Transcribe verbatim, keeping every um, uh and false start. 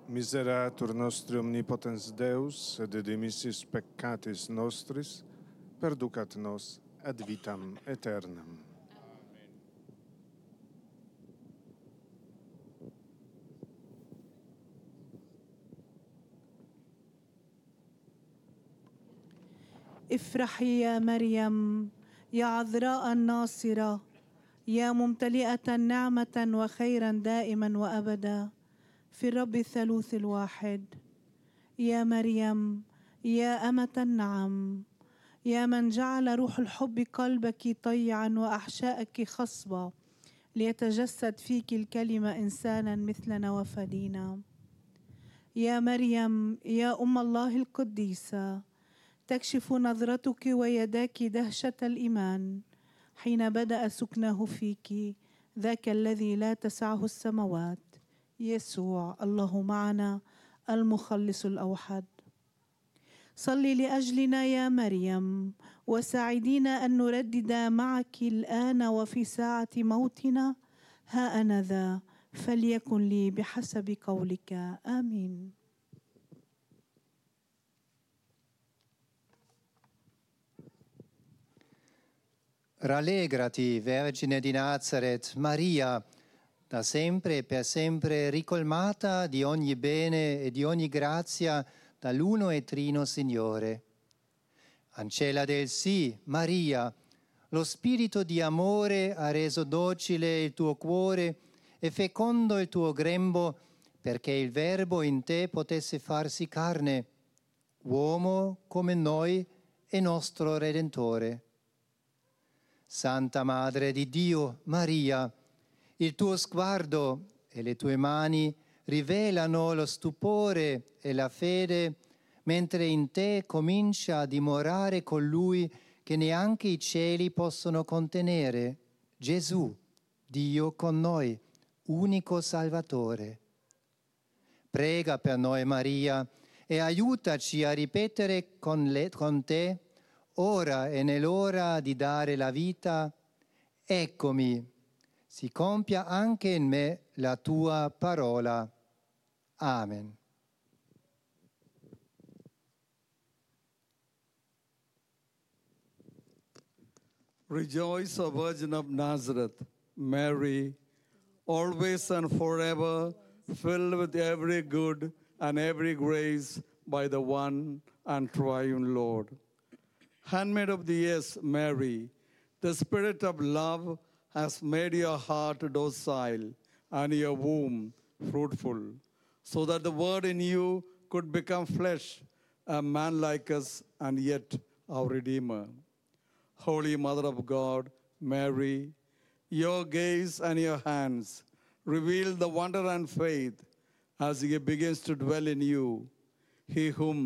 Miseratur nostri omnipotens Deus, et de dimissis peccatis nostris, perducat nos ad vitam aeternam. افرحي يا مريم يا عذراء الناصرة، يا ممتلئة نعمة وخيرا دائما وأبدا في الرب الثالوث الواحد. يا مريم يا أمة النعم، يا من جعل روح الحب قلبك طيعا وأحشائك خصبة ليتجسد فيك الكلمة إنسانا مثلنا وفدينا. يا مريم يا أم الله القديسة، تكشف نظرتك ويداك دهشة الإيمان حين بدأ سكنه فيك ذاك الذي لا تسعه السماوات، يسوع الله معنا المخلص الأوحد. صلي لأجلنا يا مريم، وساعدينا أن نردد معك الآن وفي ساعة موتنا: ها أنا ذا، فليكن لي بحسب قولك. آمين. Rallegrati, Vergine di Nazaret, Maria, da sempre e per sempre ricolmata di ogni bene e di ogni grazia dall'uno e trino Signore. Ancella del sì, Maria, lo spirito di amore ha reso docile il tuo cuore e fecondo il tuo grembo, perché il Verbo in te potesse farsi carne, uomo come noi e nostro Redentore. Santa Madre di Dio, Maria, il tuo sguardo e le tue mani rivelano lo stupore e la fede, mentre in te comincia a dimorare colui che neanche i cieli possono contenere, Gesù, Dio con noi, unico Salvatore. Prega per noi, Maria, e aiutaci a ripetere con, le, con te, ora e nell'ora di dare la vita: eccomi, si compia anche in me la tua parola. Amen. Rejoice, O Virgin of Nazareth, Mary, always and forever filled with every good and every grace by the one and triune Lord. Handmaid of the years, Mary, the spirit of love has made your heart docile and your womb fruitful, so that the word in you could become flesh, a man like us, and yet our Redeemer. Holy Mother of God, Mary, your gaze and your hands reveal the wonder and faith as he begins to dwell in you, he whom